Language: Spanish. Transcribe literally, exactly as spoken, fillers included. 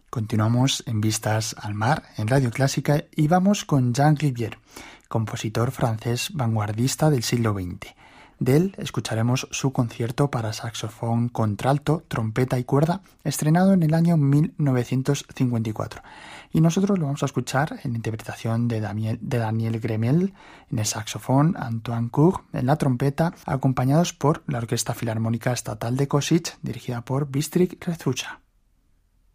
Continuamos en Vistas al Mar, en Radio Clásica, y vamos con Jean Rivière, compositor francés vanguardista del siglo veinte. De él escucharemos su concierto para saxofón contralto, trompeta y cuerda, estrenado en el año mil novecientos cincuenta y cuatro. Y nosotros lo vamos a escuchar en interpretación de Daniel, de Daniel Gremel en el saxofón, Antoine Cour en la trompeta, acompañados por la Orquesta Filarmónica Estatal de Košice, dirigida por Bystrik Rezucha.